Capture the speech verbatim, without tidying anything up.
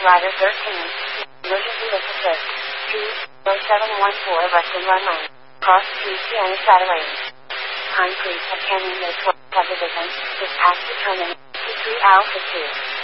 Rider thirteen. Emergency assist. two oh seven one four Western Run Lane. Cross two Sienna Shadow Lane. Pine Creek at Canyon Lake twelve subdivision. Dispatch determined. two three Alpha two.